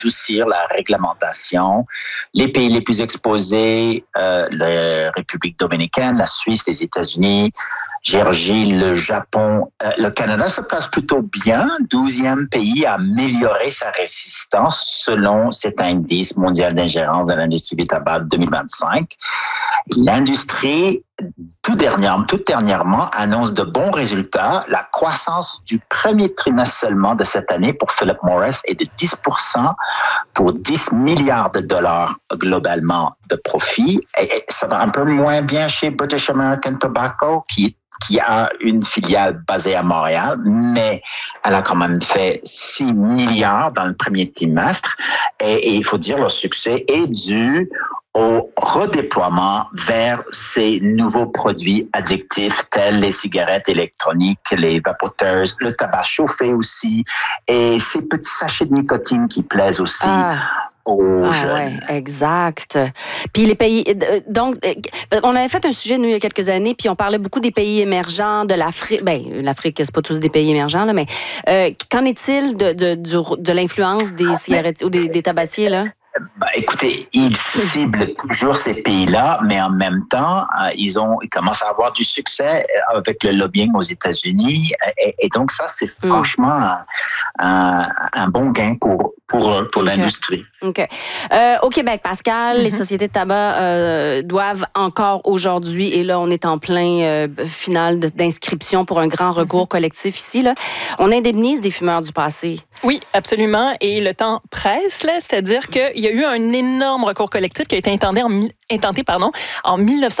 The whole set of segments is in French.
adoucir la réglementation. Les pays les plus exposés, la République dominicaine, la Suisse, les États-Unis, Géorgie, le Japon, le Canada se place plutôt bien, 12e pays à améliorer sa résistance selon cet indice mondial d'ingérence de l'industrie du tabac 2025. L'industrie, tout dernièrement, annonce de bons résultats. La croissance du premier trimestre seulement de cette année pour Philip Morris est de 10% pour 10 milliards de dollars globalement de profit. Et ça va un peu moins bien chez British American Tobacco, qui a une filiale basée à Montréal, mais elle a quand même fait 6 milliards dans le premier trimestre. Et il faut dire, le succès est dû au redéploiement vers ces nouveaux produits addictifs tels les cigarettes électroniques, les vapoteuses, le tabac chauffé aussi, et ces petits sachets de nicotine qui plaisent aussi aux jeunes. Ouais, exact. Puis les pays... Donc, on avait fait un sujet, nous, il y a quelques années, puis on parlait beaucoup des pays émergents, de l'Afrique. Bien, l'Afrique, c'est pas tous des pays émergents, là, mais qu'en est-il de l'influence des cigarettes ou des tabatiers, là? Écoutez, ils ciblent toujours ces pays-là, mais en même temps, ils commencent à avoir du succès avec le lobbying aux États-Unis. Et donc ça, c'est franchement un bon gain pour l'industrie. OK. Au Québec, Pascal, les sociétés de tabac doivent encore aujourd'hui, et là, on est en plein final d'inscription pour un grand recours collectif ici, là. On indemnise des fumeurs du passé. Oui, absolument. Et le temps presse, là, c'est-à-dire qu'il y a eu un énorme recours collectif qui a été intenté en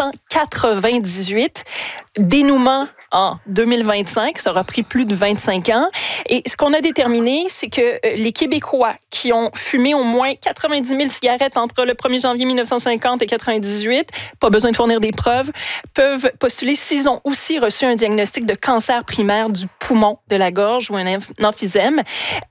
1998. Dénouement en 2025, ça aura pris plus de 25 ans. Et ce qu'on a déterminé, c'est que les Québécois qui ont fumé au moins 90 000 cigarettes entre le 1er janvier 1950 et 1998, pas besoin de fournir des preuves, peuvent postuler s'ils ont aussi reçu un diagnostic de cancer primaire du poumon, de la gorge ou un emphysème.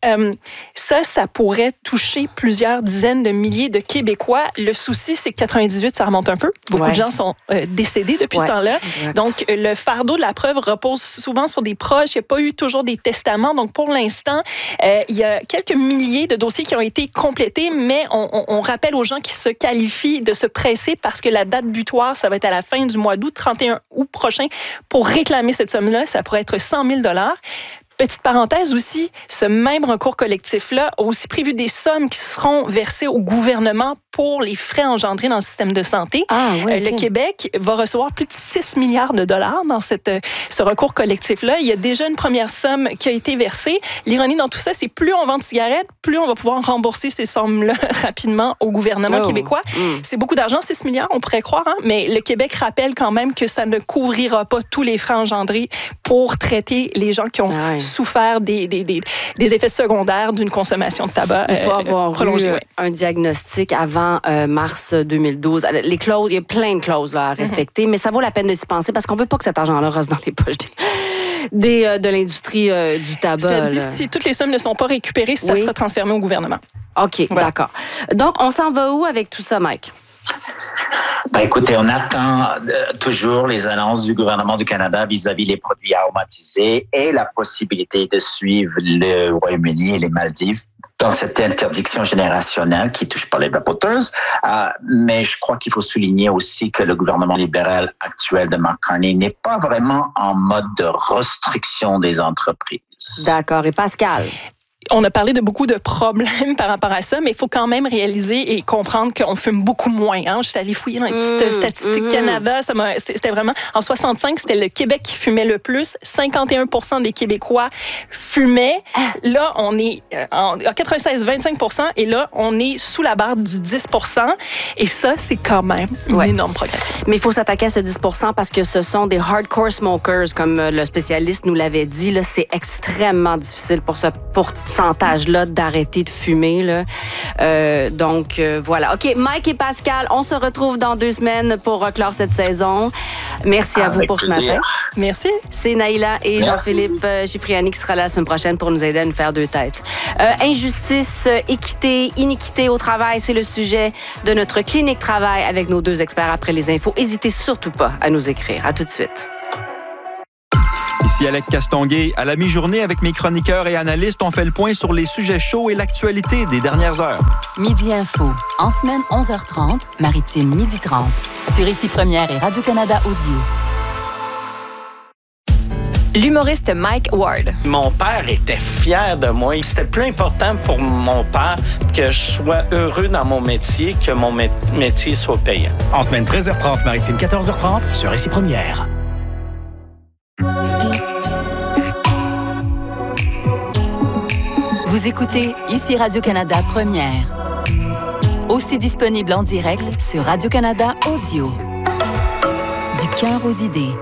Ça pourrait toucher plusieurs dizaines de milliers de Québécois. Le souci, c'est que 98, ça remonte un peu. Beaucoup de gens sont décédés depuis ce temps-là. Exact. Donc, le fardeau de la preuve repose souvent sur des proches. Il n'y a pas eu toujours des testaments. Donc, pour l'instant, il y a quelques milliers de dossiers qui ont été complétés, mais on rappelle aux gens qui se qualifient de se presser parce que la date butoir, ça va être à la fin du mois d'août, 31 août prochain, pour réclamer cette somme-là. Ça pourrait être 100 000 $. Petite parenthèse aussi, ce même recours collectif-là a aussi prévu des sommes qui seront versées au gouvernement pour les frais engendrés dans le système de santé. Le Québec va recevoir plus de 6 milliards de dollars dans ce recours collectif-là. Il y a déjà une première somme qui a été versée. L'ironie dans tout ça, c'est plus on vend de cigarettes, plus on va pouvoir rembourser ces sommes-là rapidement au gouvernement québécois. C'est beaucoup d'argent, 6 milliards, on pourrait croire, hein? Mais le Québec rappelle quand même que ça ne couvrira pas tous les frais engendrés pour traiter les gens qui ont souffert des effets secondaires d'une consommation de tabac. Il faut avoir eu un diagnostic avant mars 2012. Les clauses, il y a plein de clauses là, à respecter, mais ça vaut la peine de s'y penser parce qu'on veut pas que cet argent-là reste dans les poches de l'industrie du tabac. Ça dit, si toutes les sommes ne sont pas récupérées, ça sera transféré au gouvernement. OK, d'accord. Donc, on s'en va où avec tout ça, Mike? Écoutez, on attend toujours les annonces du gouvernement du Canada vis-à-vis les produits aromatisés et la possibilité de suivre le Royaume-Uni et les Maldives dans cette interdiction générationnelle qui touche pas les vapoteuses. Mais je crois qu'il faut souligner aussi que le gouvernement libéral actuel de Mark Carney n'est pas vraiment en mode de restriction des entreprises. D'accord. Et Pascal? On a parlé de beaucoup de problèmes par rapport à ça, mais il faut quand même réaliser et comprendre qu'on fume beaucoup moins. Hein? Je suis allée fouiller dans les petites statistiques Canada. C'était vraiment... En 65, c'était le Québec qui fumait le plus. 51% des Québécois fumaient. Là, on est en 96, 25%. Et là, on est sous la barre du 10%. Et ça, c'est quand même une énorme progression. Mais il faut s'attaquer à ce 10% parce que ce sont des hardcore smokers, comme le spécialiste nous l'avait dit. Là, c'est extrêmement difficile pour ce pourcentage-là d'arrêter de fumer. Là. Donc, voilà. OK, Mike et Pascal, on se retrouve dans 2 semaines pour clore cette saison. Merci à vous pour plaisir. Ce matin. Merci. C'est Naïla et Jean-Philippe Cipriani qui sera là la semaine prochaine pour nous aider à nous faire 2 têtes. Injustice, équité, iniquité au travail, c'est le sujet de notre clinique travail avec nos 2 experts après les infos. N'hésitez surtout pas à nous écrire. À tout de suite. Ici Ici Alec Castonguay. À la mi-journée, avec mes chroniqueurs et analystes, on fait le point sur les sujets chauds et l'actualité des dernières heures. Midi Info. En semaine, 11h30, Maritime, 12h30. Sur Ici Première et Radio-Canada Audio. L'humoriste Mike Ward. Mon père était fier de moi. C'était plus important pour mon père que je sois heureux dans mon métier que mon métier soit payant. En semaine, 13h30, Maritime, 14h30, sur Ici Première. Vous écoutez Ici Radio-Canada Première. Aussi disponible en direct sur Radio-Canada Audio. Du cœur aux idées.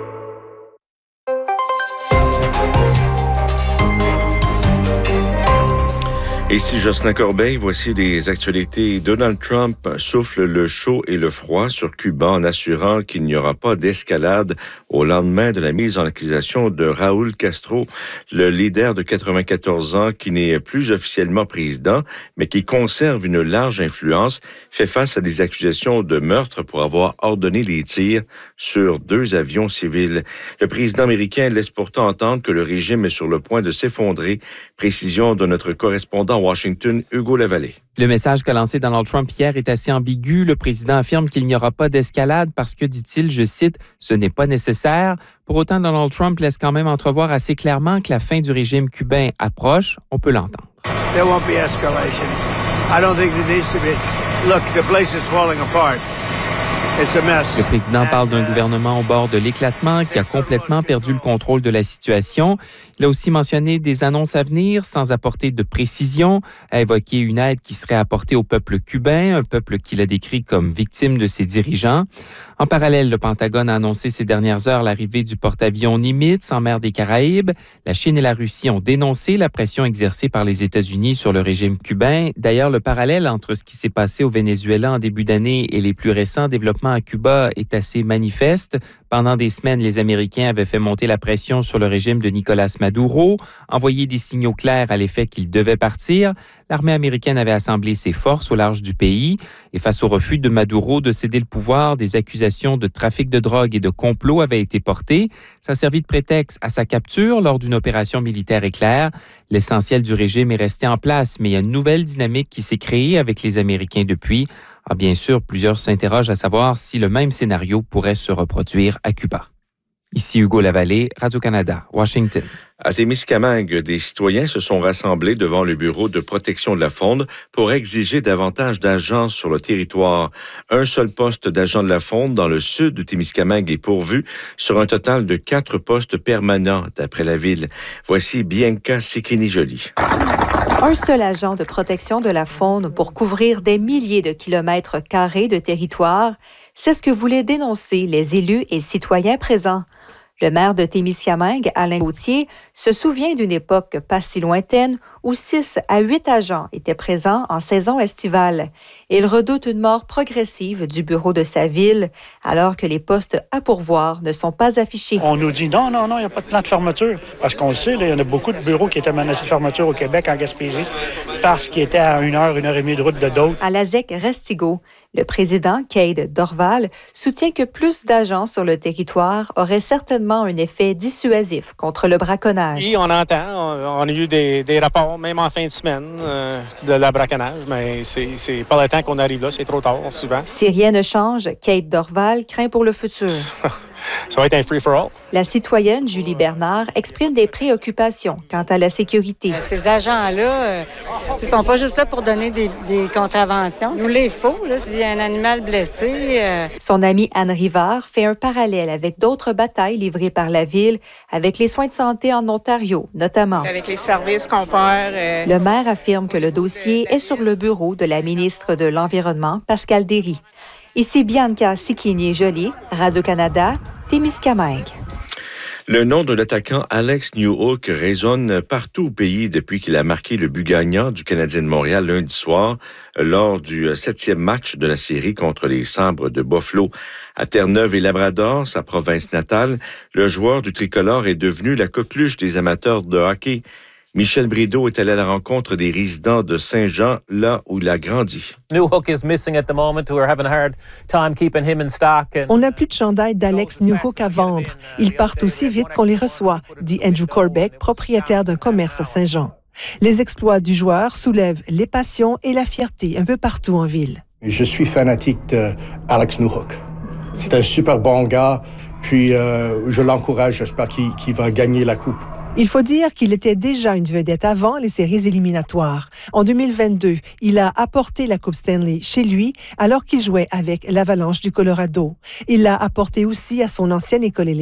Ici Jocelyn Corbeil, voici les actualités. Donald Trump souffle le chaud et le froid sur Cuba en assurant qu'il n'y aura pas d'escalade au lendemain de la mise en accusation de Raúl Castro, le leader de 94 ans qui n'est plus officiellement président, mais qui conserve une large influence, fait face à des accusations de meurtre pour avoir ordonné les tirs sur 2 avions civils. Le président américain laisse pourtant entendre que le régime est sur le point de s'effondrer. Précision de notre correspondant à Washington, Hugo Lavallée. Le message qu'a lancé Donald Trump hier est assez ambigu. Le président affirme qu'il n'y aura pas d'escalade parce que, dit-il, je cite, « ce n'est pas nécessaire ». Pour autant, Donald Trump laisse quand même entrevoir assez clairement que la fin du régime cubain approche. On peut l'entendre. There won't be escalation. I don't think there needs to be. Look, the place is falling apart. It's a mess. Le président parle d'un gouvernement au bord de l'éclatement qui a complètement perdu le contrôle de la situation. Il a aussi mentionné des annonces à venir sans apporter de précision, a évoqué une aide qui serait apportée au peuple cubain, un peuple qu'il a décrit comme victime de ses dirigeants. En parallèle, le Pentagone a annoncé ces dernières heures l'arrivée du porte-avions Nimitz en mer des Caraïbes. La Chine et la Russie ont dénoncé la pression exercée par les États-Unis sur le régime cubain. D'ailleurs, le parallèle entre ce qui s'est passé au Venezuela en début d'année et les plus récents développements à Cuba est assez manifeste. Pendant des semaines, les Américains avaient fait monter la pression sur le régime de Nicolás Maduro, envoyé des signaux clairs à l'effet qu'il devait partir. L'armée américaine avait assemblé ses forces au large du pays et face au refus de Maduro de céder le pouvoir, des accusations de trafic de drogue et de complot avaient été portées. Ça a servi de prétexte à sa capture lors d'une opération militaire éclair. L'essentiel du régime est resté en place, mais il y a une nouvelle dynamique qui s'est créée avec les Américains depuis. Bien sûr, plusieurs s'interrogent à savoir si le même scénario pourrait se reproduire à Cuba. Ici Hugo Lavallée, Radio-Canada, Washington. À Témiscamingue, des citoyens se sont rassemblés devant le Bureau de protection de la faune pour exiger davantage d'agents sur le territoire. Un seul poste d'agent de la faune dans le sud de Témiscamingue est pourvu sur un total de 4 postes permanents, d'après la ville. Voici Bianca Sikini-Joly. Un seul agent de protection de la faune pour couvrir des milliers de kilomètres carrés de territoire, c'est ce que voulaient dénoncer les élus et citoyens présents. Le maire de Témiscamingue, Alain Gauthier, se souvient d'une époque pas si lointaine où 6 à 8 agents étaient présents en saison estivale. Il redoute une mort progressive du bureau de sa ville, alors que les postes à pourvoir ne sont pas affichés. On nous dit non, il n'y a pas de plan de fermeture. Parce qu'on le sait, il y en a beaucoup de bureaux qui étaient menacés de fermeture au Québec, en Gaspésie, parce qu'ils étaient à 1 heure et demie de route de d'autres. À la ZEC Restigo, le président, Cade Dorval, soutient que plus d'agents sur le territoire aurait certainement un effet dissuasif contre le braconnage. Oui, on entend. On a eu des rapports, même en fin de semaine, de la braconnage, mais c'est pas le temps qu'on arrive là, c'est trop tard, souvent. Si rien ne change, Cade Dorval craint pour le futur. Ça va être un free-for-all. La citoyenne Julie Bernard exprime des préoccupations quant à la sécurité. Ces agents-là, ils ne sont pas juste là pour donner des contraventions. Nous, il faut, s'il y a un animal blessé. Son amie Anne Rivard fait un parallèle avec d'autres batailles livrées par la ville avec les soins de santé en Ontario, notamment. Avec les services qu'on perd. Le maire affirme que le dossier est sur le bureau de la ministre de l'Environnement, Pascale Derry. Ici Bianca Sikini-Joly, Radio-Canada, Témiscamingue. Le nom de l'attaquant Alex Newhook résonne partout au pays depuis qu'il a marqué le but gagnant du Canadien de Montréal lundi soir lors du 7e match de la série contre les Sabres de Buffalo. À Terre-Neuve et Labrador, sa province natale, le joueur du tricolore est devenu la coqueluche des amateurs de hockey. Michel Brideau est allé à la rencontre des résidents de Saint-Jean, là où il a grandi. Newhook is missing at the moment. We're having a hard time keeping him in stock. On n'a plus de chandails d'Alex Newhook à vendre. Ils partent aussi vite qu'on les reçoit, dit Andrew Corbeck, propriétaire d'un commerce à Saint-Jean. Les exploits du joueur soulèvent les passions et la fierté un peu partout en ville. Je suis fanatique d'Alex Newhook. C'est un super bon gars, puis je l'encourage, j'espère qu'il va gagner la coupe. Il faut dire qu'il était déjà une vedette avant les séries éliminatoires. En 2022, il a apporté la Coupe Stanley chez lui alors qu'il jouait avec l'Avalanche du Colorado. Il l'a apporté aussi à son ancienne école élémentaire.